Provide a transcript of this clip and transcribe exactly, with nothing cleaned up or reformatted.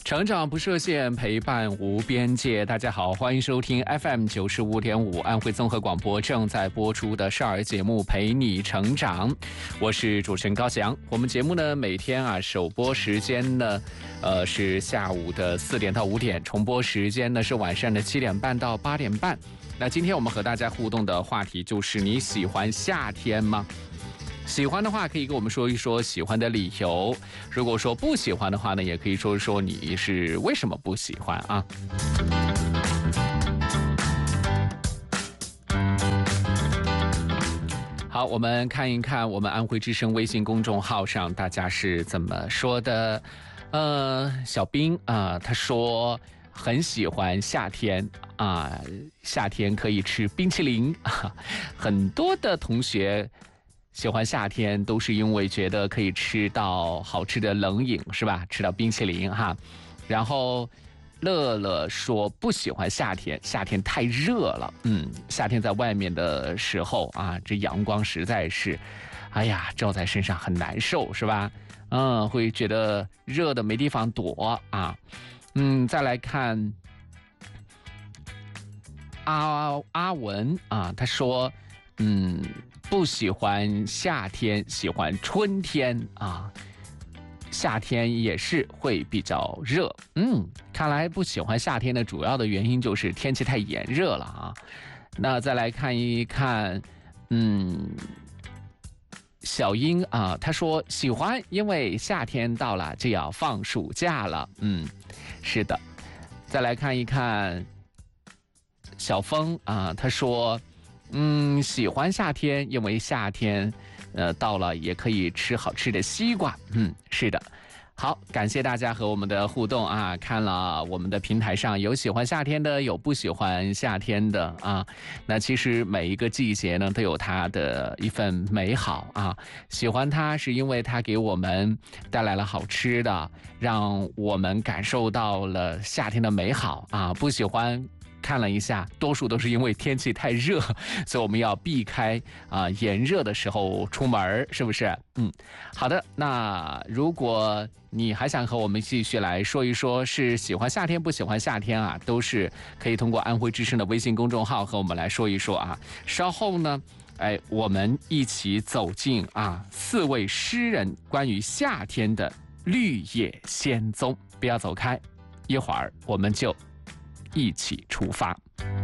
成长不设限，陪伴无边界。大家好，欢迎收听 F M 九十五点五安徽综合广播正在播出的少儿节目《陪你成长》，我是主持人高翔。我们节目呢，每天啊首播时间呢，呃是下午的四点到五点，重播时间呢是晚上的七点半到八点半。那今天我们和大家互动的话题就是你喜欢夏天吗？喜欢的话可以跟我们说一说喜欢的理由，如果说不喜欢的话呢，也可以说一说你是为什么不喜欢啊。好，我们看一看我们安徽之声微信公众号上大家是怎么说的。呃，小兵啊、呃，他说很喜欢夏天啊，夏天可以吃冰淇淋啊，很多的同学喜欢夏天都是因为觉得可以吃到好吃的冷饮，是吧？吃到冰淇淋哈。然后乐乐说不喜欢夏天，夏天太热了。嗯，夏天在外面的时候啊，这阳光实在是，哎呀，照在身上很难受，是吧？嗯，会觉得热的没地方躲啊。嗯，再来看阿阿文啊，他说，嗯。不喜欢夏天，喜欢春天啊。夏天也是会比较热，嗯，看来不喜欢夏天的主要的原因就是天气太炎热了啊。那再来看一看，嗯，小英啊，他说喜欢，因为夏天到了就要放暑假了，嗯，是的。再来看一看小峰啊，他说。嗯，喜欢夏天，因为夏天，呃，到了也可以吃好吃的西瓜。嗯，是的。好，感谢大家和我们的互动啊！看了我们的平台上有喜欢夏天的，有不喜欢夏天的啊。那其实每一个季节呢，都有它的一份美好啊。喜欢它是因为它给我们带来了好吃的，让我们感受到了夏天的美好啊。不喜欢。看了一下，多数都是因为天气太热，所以我们要避开啊、呃、炎热的时候出门，是不是？嗯，好的。那如果你还想和我们继续来说一说，是喜欢夏天不喜欢夏天啊，都是可以通过安徽之声的微信公众号和我们来说一说啊。稍后呢，哎，我们一起走进啊四位诗人关于夏天的绿野仙踪，不要走开，一会儿我们就。一起出发。